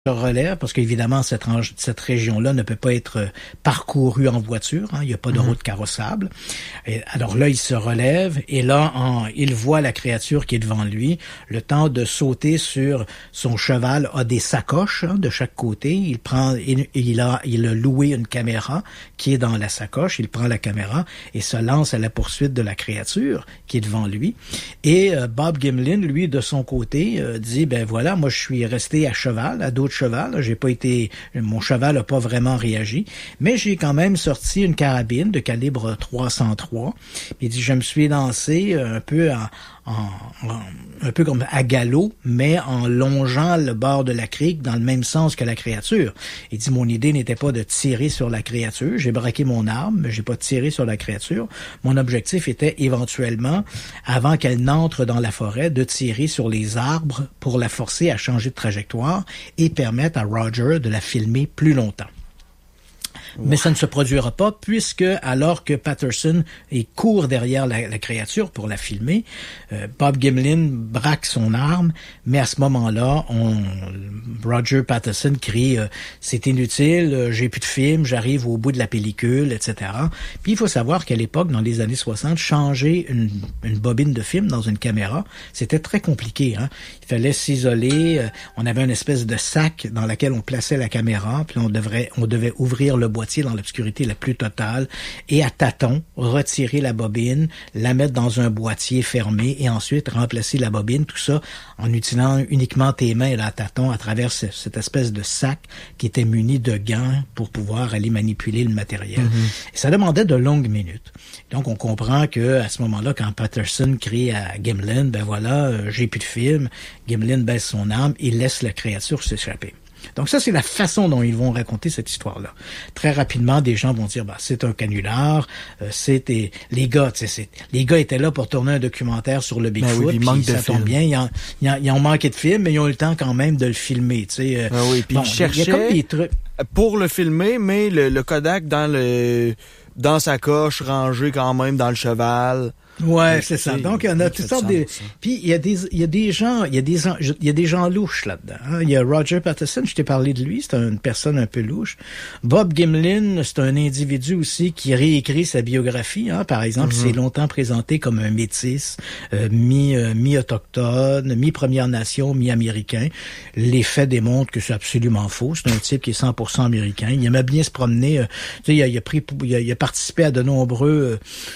relève, parce qu'évidemment, cette région-là ne peut pas être parcourue en voiture, hein, il n'y a pas de route carrossable. Et alors là, il se relève, et là, il voit la créature qui est devant lui, le temps de sauter sur son cheval, a des sacoches de chaque côté, il a loué une caméra qui est dans la sacoche, il prend la caméra et se lance à la poursuite de la créature qui est devant lui. Et Bob Gimlin, lui, de son côté, dit, ben voilà, moi je suis resté à cheval, à dos de cheval, mon cheval n'a pas vraiment réagi, mais j'ai quand même sorti une carabine de calibre 303. Puis il dit, je me suis lancé un peu un peu comme à galop, mais en longeant le bord de la crique dans le même sens que la créature. Il dit, mon idée n'était pas de tirer sur la créature. J'ai braqué mon arme, mais j'ai pas tiré sur la créature. Mon objectif était éventuellement, avant qu'elle n'entre dans la forêt, de tirer sur les arbres pour la forcer à changer de trajectoire et permettre à Roger de la filmer plus longtemps. Mais ça ne se produira pas puisque, alors que Patterson court derrière la créature pour la filmer, Bob Gimlin braque son arme, mais à ce moment-là, Roger Patterson crie c'est inutile, j'ai plus de film, j'arrive au bout de la pellicule, etc. Puis il faut savoir qu'à l'époque, dans les années 60, changer une bobine de film dans une caméra, c'était très compliqué. Hein? Il fallait s'isoler, on avait une espèce de sac dans laquelle on plaçait la caméra, puis on devait ouvrir le boîtier dans l'obscurité la plus totale et à tâtons retirer la bobine, la mettre dans un boîtier fermé et ensuite remplacer la bobine, tout ça en utilisant uniquement tes mains à tâtons à travers cette espèce de sac qui était muni de gants pour pouvoir aller manipuler le matériel. Et ça demandait de longues minutes. Donc on comprend que à ce moment-là, quand Patterson crie à Gimlin, ben voilà, j'ai plus de film, Gimlin baisse son arme et laisse la créature s'échapper. Donc ça, c'est la façon dont ils vont raconter cette histoire-là. Très rapidement, des gens vont dire, bah, c'est un canular, les gars étaient là pour tourner un documentaire sur le Bigfoot, oui, puis ça tombe bien, ils ont manqué de film, mais ils ont eu le temps quand même de le filmer, tu sais. Oui, puis ils cherchaient pour le filmer, mais le Kodak dans sa coche, rangé quand même dans le cheval. Ouais, c'est ça. Donc, on a toutes sortes de... Puis, il y a des gens louches là-dedans. Hein? Il y a Roger Patterson, je t'ai parlé de lui, c'est une personne un peu louche. Bob Gimlin, c'est un individu aussi qui réécrit sa biographie. Hein? Par exemple, il s'est longtemps présenté comme un métis, mi-autochtone, mi-Première Nation, mi-américain. Les faits démontrent que c'est absolument faux. C'est un type qui est 100% américain. Il aimait bien se promener. Tu sais, il a participé à de nombreux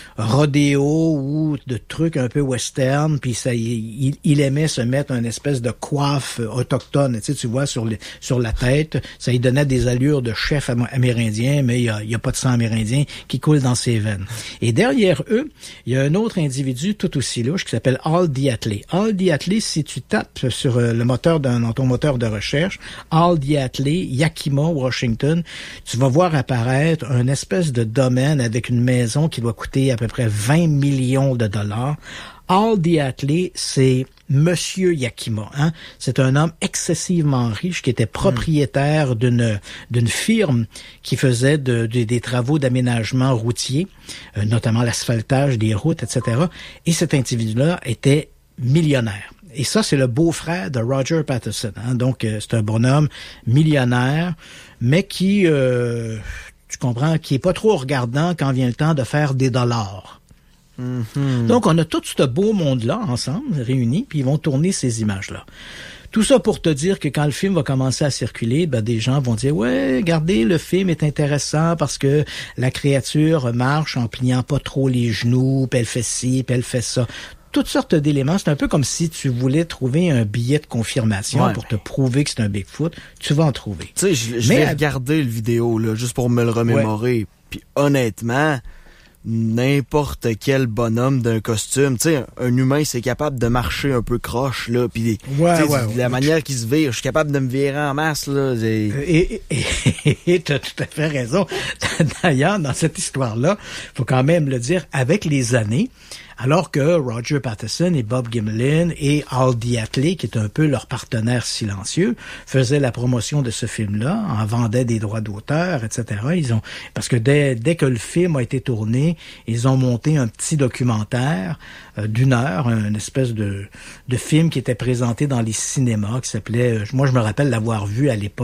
rodéos ou de trucs un peu western, puis ça, il aimait se mettre une espèce de coiffe autochtone, tu vois, sur la tête. Ça lui donnait des allures de chef amérindien, mais il y a pas de sang amérindien qui coule dans ses veines. Et derrière eux, il y a un autre individu tout aussi louche qui s'appelle Hal Diatley. Hal Diatley, si tu tapes sur dans ton moteur de recherche, Hal Diatley, Yakima, Washington, tu vas voir apparaître une espèce de domaine avec une maison qui doit coûter à peu près 20 millions de dollars. Hal Diatley, c'est Monsieur Yakima. Hein? C'est un homme excessivement riche qui était propriétaire d'une firme qui faisait des travaux d'aménagement routier, notamment l'asphaltage des routes, etc. Et cet individu-là était millionnaire. Et ça, c'est le beau-frère de Roger Patterson. Hein? Donc, c'est un bonhomme millionnaire, mais qui, tu comprends, qui est pas trop regardant quand vient le temps de faire des dollars. Donc, on a tout ce beau monde-là ensemble, réunis, puis ils vont tourner ces images-là. Tout ça pour te dire que quand le film va commencer à circuler, ben des gens vont dire « Ouais, regardez, le film est intéressant parce que la créature marche en pliant pas trop les genoux, puis elle fait ci, puis elle fait ça. » Toutes sortes d'éléments. C'est un peu comme si tu voulais trouver un billet de confirmation pour te prouver que c'est un Bigfoot. Tu vas en trouver. Tu sais, je vais regarder le vidéo, là, juste pour me le remémorer. Puis honnêtement, n'importe quel bonhomme d'un costume, tu sais, un humain, c'est capable de marcher un peu croche, là, puis la manière qu'il se vire, je suis capable de me virer en masse, là. Et t'as tout à fait raison. D'ailleurs, dans cette histoire-là, faut quand même le dire, avec les années, Alors que Roger Patterson et Bob Gimlin et Al Diatley, qui est un peu leur partenaire silencieux, faisaient la promotion de ce film-là, en vendaient des droits d'auteur, etc. Parce que dès que le film a été tourné, ils ont monté un petit documentaire d'1 heure, une espèce de film qui était présenté dans les cinémas, qui s'appelait, moi je me rappelle l'avoir vu à l'époque,